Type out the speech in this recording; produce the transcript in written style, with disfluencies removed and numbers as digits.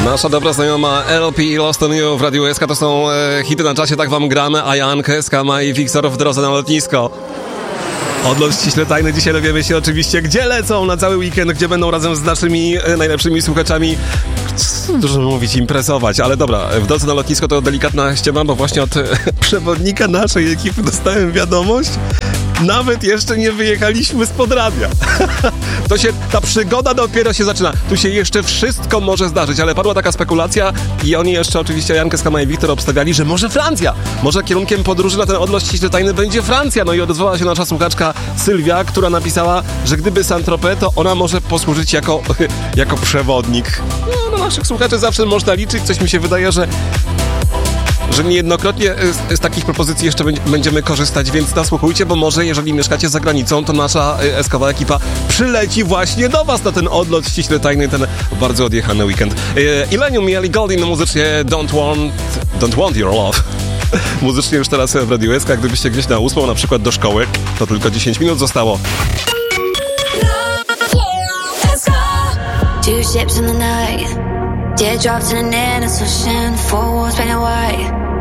Nasza dobra znajoma LP i Lost on You w Radiu SK to są hity na czasie, tak wam gramy, a Jankę, Skama i Wiktor w drodze na lotnisko. Odlot ściśle tajny. Dzisiaj dowiemy się oczywiście, gdzie lecą na cały weekend, gdzie będą razem z naszymi najlepszymi słuchaczami, dużo mówić, imprezować, ale dobra, w drodze na lotnisko to delikatna ściema, bo właśnie od przewodnika naszej ekipy dostałem wiadomość, nawet jeszcze nie wyjechaliśmy spod radia. Ta przygoda dopiero się zaczyna. Tu się jeszcze wszystko może zdarzyć, ale padła taka spekulacja i oni jeszcze oczywiście, Jankę, Skama i Wiktor, obstawiali, że może Francja. Może kierunkiem podróży na ten odlot ściśle tajny będzie Francja. No i odezwała się nasza słuchaczka Sylwia, która napisała, że gdyby Saint-Tropez, to ona może posłużyć jako przewodnik. No, na naszych słuchaczy zawsze można liczyć. Coś mi się wydaje, że niejednokrotnie z takich propozycji jeszcze będziemy korzystać, więc nasłuchujcie, bo może jeżeli mieszkacie za granicą, to nasza eskowa ekipa przyleci właśnie do was na ten odlot ściśle tajny, ten bardzo odjechany weekend. Illenium i Ellie Goulding muzycznie Don't Want Your Love. Muzycznie już teraz w Radiu SK, gdybyście gdzieś na 8 na przykład do szkoły, to tylko 10 minut zostało. Two ships in the night, teardrops in an endless ocean, four walls painted white.